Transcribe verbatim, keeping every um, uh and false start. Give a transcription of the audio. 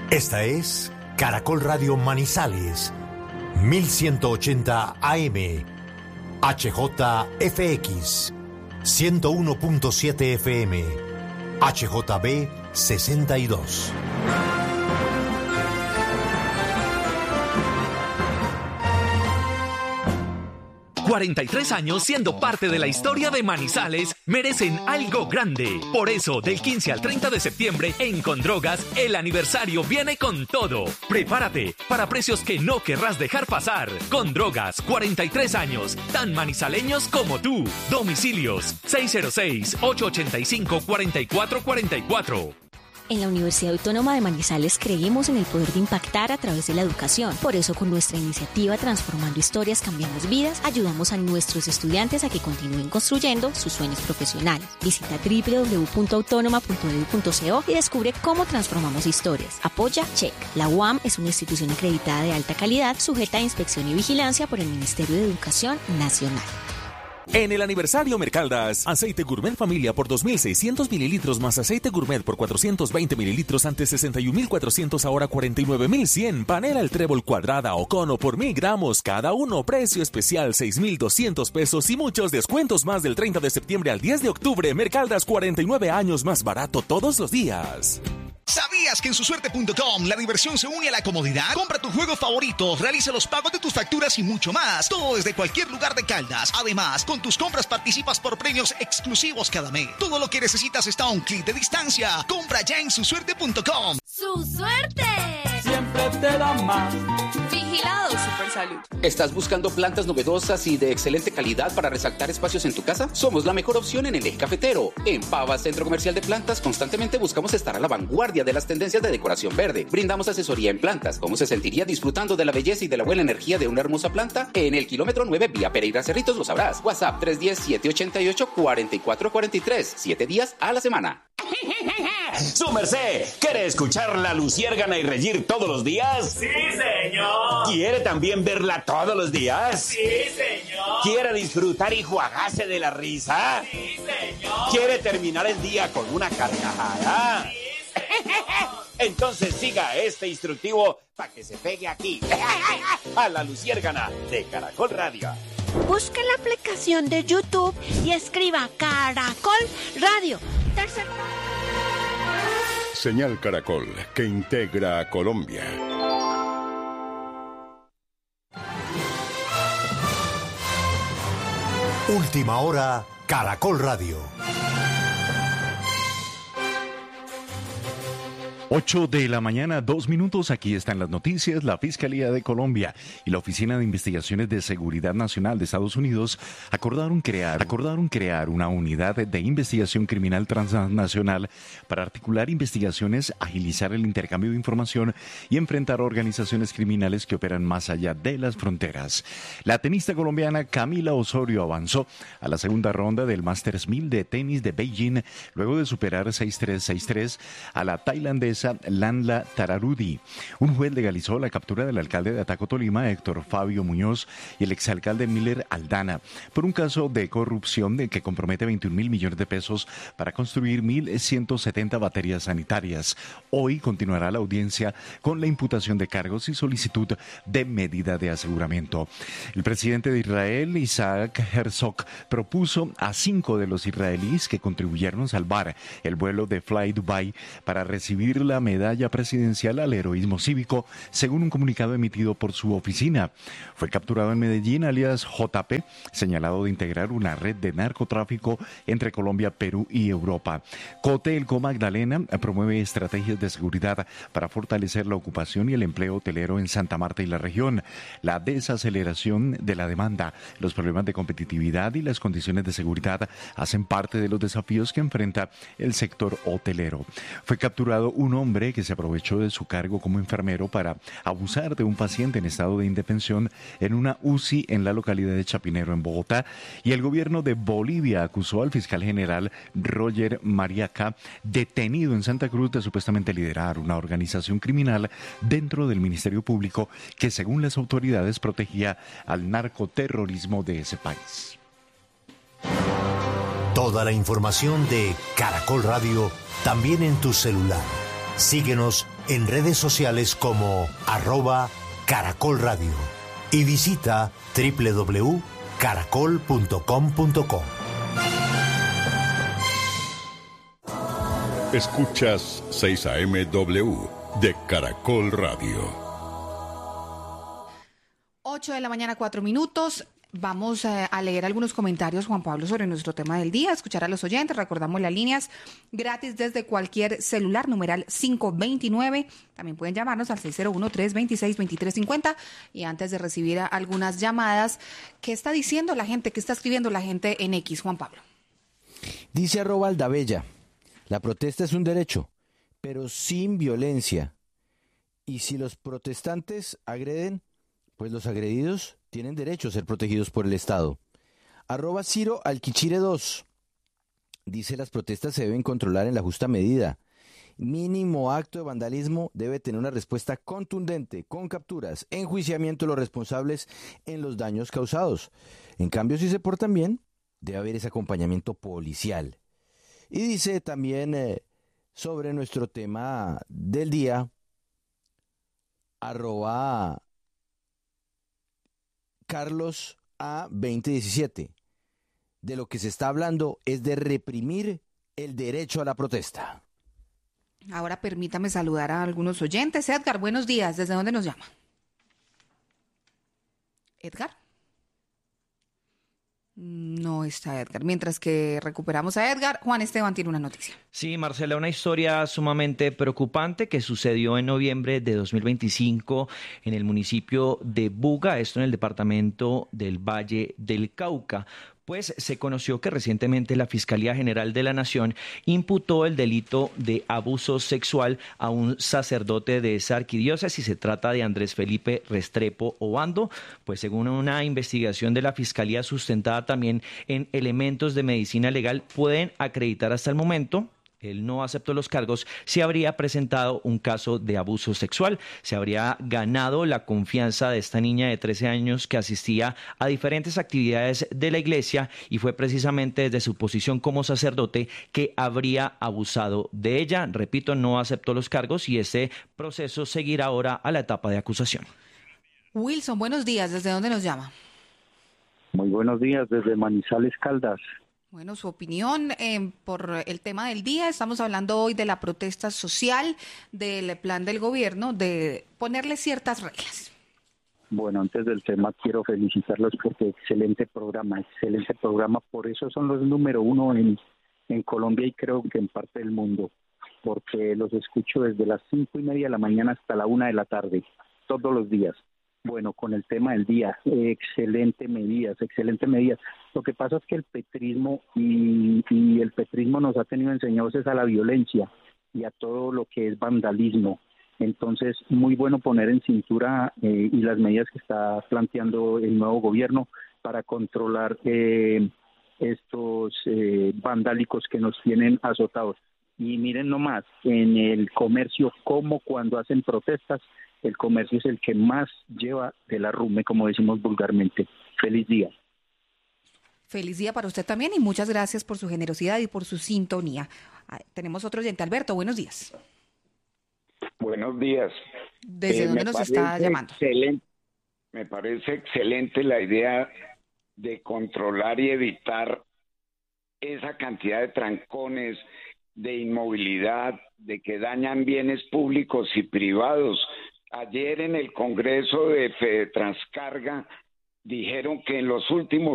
Esta es Caracol Radio Manizales, mil ciento ochenta A M, H J F X, ciento uno punto siete F M, H J B sesenta y dos. cuarenta y tres años siendo parte de la historia de Manizales merecen algo grande. Por eso, del quince al treinta de septiembre, en Condrogas, el aniversario viene con todo. Prepárate para precios que no querrás dejar pasar. Condrogas, cuarenta y tres años, tan manizaleños como tú. Domicilios seis cero seis, ocho ocho cinco, cuatro cuatro cuatro cuatro. En la Universidad Autónoma de Manizales creemos en el poder de impactar a través de la educación. Por eso, con nuestra iniciativa Transformando Historias, Cambiamos Vidas, ayudamos a nuestros estudiantes a que continúen construyendo sus sueños profesionales. Visita doble u doble u doble u punto autónoma punto e d u punto co y descubre cómo transformamos historias. Apoya Check. La U A M es una institución acreditada de alta calidad, sujeta a inspección y vigilancia por el Ministerio de Educación Nacional. En el aniversario Mercaldas, aceite gourmet familia por dos mil seiscientos mililitros más aceite gourmet por cuatrocientos veinte mililitros antes sesenta y un mil cuatrocientos, ahora cuarenta y nueve mil cien. Panela el trébol cuadrada o cono por mil gramos cada uno, precio especial seis mil doscientos pesos y muchos descuentos más del treinta de septiembre al diez de octubre. Mercaldas, cuarenta y nueve años más barato todos los días. ¿Sabías que en su suerte punto com la diversión se une a la comodidad? Compra tu juego favorito, realiza los pagos de tus facturas y mucho más. Todo desde cualquier lugar de Caldas. Además, con tus compras participas por premios exclusivos cada mes. Todo lo que necesitas está a un clic de distancia. Compra ya en su suerte punto com. ¡Su suerte! Siempre te da más. Vigilado Supersalud. ¿Estás buscando plantas novedosas y de excelente calidad para resaltar espacios en tu casa? Somos la mejor opción en el eje cafetero. En Pava, Centro Comercial de Plantas, constantemente buscamos estar a la vanguardia de las tendencias de decoración verde. Brindamos asesoría en plantas. ¿Cómo se sentiría disfrutando de la belleza y de la buena energía de una hermosa planta? En el kilómetro nueve, vía Pereira Cerritos, lo sabrás. WhatsApp tres uno cero, siete ocho ocho, cuatro cuatro cuatro tres. Siete días a la semana. ¡Su merced! ¿Quiere escuchar la luciérgana y reír todos los días? ¡Sí, señor! ¿Quiere también verla todos los días? ¡Sí, señor! ¿Quiere disfrutar y jugarse de la risa? ¡Sí, señor! ¿Quiere terminar el día con una carcajada? ¡Sí, señor! Entonces siga este instructivo para que se pegue aquí, a la luciérgana de Caracol Radio. Busque la aplicación de YouTube y escriba Caracol Radio. Tercer... Señal Caracol, que integra a Colombia. Última hora, Caracol Radio. ocho de la mañana, dos minutos. Aquí están las noticias. La Fiscalía de Colombia y la Oficina de Investigaciones de Seguridad Nacional de Estados Unidos acordaron crear, acordaron crear una unidad de investigación criminal transnacional para articular investigaciones, agilizar el intercambio de información y enfrentar organizaciones criminales que operan más allá de las fronteras. La tenista colombiana Camila Osorio avanzó a la segunda ronda del Masters mil de tenis de Beijing luego de superar seis tres, seis tres a la tailandesa Lanla Tararudi. Un juez legalizó la captura del alcalde de Ataco, Tolima, Héctor Fabio Muñoz, y el exalcalde Miller Aldana por un caso de corrupción de que compromete veintiún mil millones de pesos para construir mil ciento setenta baterías sanitarias. Hoy continuará la audiencia con la imputación de cargos y solicitud de medida de aseguramiento. El presidente de Israel, Isaac Herzog, propuso a cinco de los israelíes que contribuyeron a salvar el vuelo de Fly Dubai para recibir la medalla presidencial al heroísmo cívico, según un comunicado emitido por su oficina. Fue capturado en Medellín, alias J P, señalado de integrar una red de narcotráfico entre Colombia, Perú y Europa. Cotelco Magdalena promueve estrategias de seguridad para fortalecer la ocupación y el empleo hotelero en Santa Marta y la región. La desaceleración de la demanda, los problemas de competitividad y las condiciones de seguridad hacen parte de los desafíos que enfrenta el sector hotelero. Fue capturado un hombre que se aprovechó de su cargo como enfermero para abusar de un paciente en estado de indefensión en una U C I en la localidad de Chapinero, en Bogotá, y el gobierno de Bolivia acusó al fiscal general Roger Mariaca, detenido en Santa Cruz, de supuestamente liderar una organización criminal dentro del Ministerio Público que, según las autoridades, protegía al narcoterrorismo de ese país. Toda la información de Caracol Radio también en tu celular. Síguenos en redes sociales como arroba Caracol Radio y visita doble u doble u doble u punto caracol punto com punto co. Escuchas seis A M W de Caracol Radio. ocho de la mañana, cuatro minutos. Vamos a leer algunos comentarios, Juan Pablo, sobre nuestro tema del día, escuchar a los oyentes. Recordamos las líneas gratis desde cualquier celular, numeral cinco veintinueve. También pueden llamarnos al seis cero uno, tres dos seis, dos tres cinco cero. Y antes de recibir algunas llamadas, ¿qué está diciendo la gente? ¿Qué está escribiendo la gente en X, Juan Pablo? Dice arroba Aldabella, la protesta es un derecho, pero sin violencia. Y si los protestantes agreden, pues los agredidos tienen derecho a ser protegidos por el Estado. Arroba Ciro Alquichire dos. Dice las protestas se deben controlar en la justa medida. Mínimo acto de vandalismo debe tener una respuesta contundente, con capturas, enjuiciamiento de los responsables en los daños causados. En cambio, si se portan bien, debe haber ese acompañamiento policial. Y dice también eh, sobre nuestro tema del día, arroba Carlos A veinte diecisiete. De lo que se está hablando es de reprimir el derecho a la protesta. Ahora permítame saludar a algunos oyentes. Edgar, buenos días. ¿Desde dónde nos llama? Edgar. No está Edgar. Mientras que recuperamos a Edgar, Juan Esteban tiene una noticia. Sí, Marcela, una historia sumamente preocupante que sucedió en noviembre de dos mil veinticinco en el municipio de Buga, esto en el departamento del Valle del Cauca. Pues se conoció que recientemente la Fiscalía General de la Nación imputó el delito de abuso sexual a un sacerdote de esa arquidiócesis. Se trata de Andrés Felipe Restrepo Obando, pues según una investigación de la Fiscalía sustentada también en elementos de medicina legal, pueden acreditar hasta el momento. Él no aceptó los cargos, se habría presentado un caso de abuso sexual, se habría ganado la confianza de esta niña de trece años que asistía a diferentes actividades de la iglesia y fue precisamente desde su posición como sacerdote que habría abusado de ella. Repito, no aceptó los cargos y ese proceso seguirá ahora a la etapa de acusación. Wilson, buenos días. ¿Desde dónde nos llama? Muy buenos días, desde Manizales, Caldas. Bueno, su opinión eh, por el tema del día. Estamos hablando hoy de la protesta social, del plan del gobierno de ponerle ciertas reglas. Bueno, antes del tema quiero felicitarlos porque excelente programa, excelente programa. Por eso son los número uno en, en Colombia y creo que en parte del mundo, porque los escucho desde las cinco y media de la mañana hasta la una de la tarde, todos los días. Bueno, con el tema del día, eh, excelente medidas, excelente medidas. Lo que pasa es que el petrismo y, y el petrismo nos ha tenido enseñados a la violencia y a todo lo que es vandalismo. Entonces, muy bueno poner en cintura eh, y las medidas que está planteando el nuevo gobierno para controlar eh, estos eh, vandálicos que nos tienen azotados. Y miren nomás, en el comercio, como cuando hacen protestas, el comercio es el que más lleva de la rume, como decimos vulgarmente. Feliz día. Feliz día para usted también y muchas gracias por su generosidad y por su sintonía. Tenemos otro oyente, Alberto, buenos días. Buenos días. ¿Desde eh, dónde nos está llamando? Excelente, me parece excelente la idea de controlar y evitar esa cantidad de trancones, de inmovilidad, de que dañan bienes públicos y privados. Ayer en el Congreso de Fedetranscarga dijeron que en los últimos